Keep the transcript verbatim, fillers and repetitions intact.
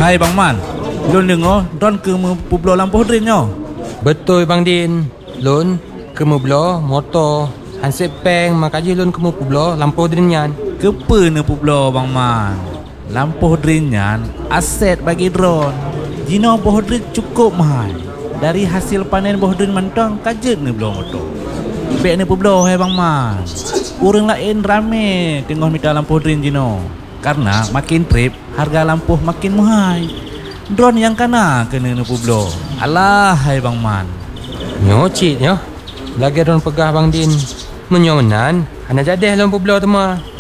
Hai Bang Man, Lun dengar drone ke Pueblo lampu Hadrin nyo. Betul Bang Din. Lun ke Pueblo motor handset peng makaji lun ke Pueblo lampu drinyan. Kepa ne Pueblo Bang Man. Lampu Hadrin nyan aset bagi drone. Jino Hadrin cukup mahal. Dari hasil panen Hadrin mantang kajet ne belah motor. Bek ne Pueblo hai Bang Man. Orang lain rame tengok minta lampu Hadrin jino. Karena makin trip harga lampu makin mahal. Drone yang kena kena ne Pueblo. Alah hai Bang Man. Nyocit nyo. Lagi orang pegah Bang Din. Menyonan, ana jadi lun Pueblo tu mah.